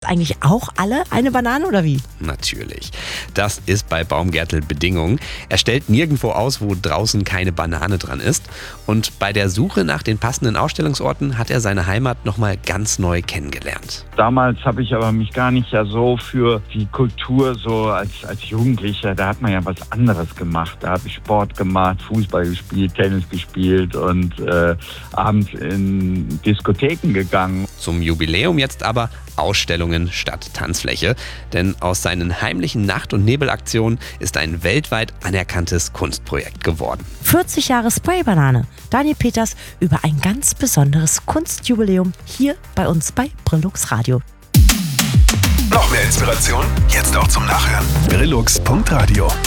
eigentlich auch alle eine Banane oder wie? Natürlich. Das ist bei Baumgärtl Bedingung. Er stellt nirgendwo aus, wo draußen keine Banane dran ist. Und bei der Suche nach den passenden Ausstellungsorten hat er seine Heimat nochmal ganz neu kennengelernt. Damals habe ich aber mich gar nicht so für die Kultur so als Jugendlicher, da hat man ja was anderes gemacht. Da habe ich Sport gemacht, Fußball gespielt, Tennis gespielt und abends in Diskotheken gegangen. Zum Jubiläum jetzt aber Ausstellungen statt Tanzfläche. Denn aus seinen heimlichen Nacht- und Nebelaktionen ist ein weltweit anerkanntes Kunstprojekt geworden. 40 Jahre Spraybanane. Daniel Peters über ein ganz besonderes Kunstjubiläum hier bei uns bei Brillux Radio. Noch mehr Inspiration? Jetzt auch zum Nachhören. Brillux.radio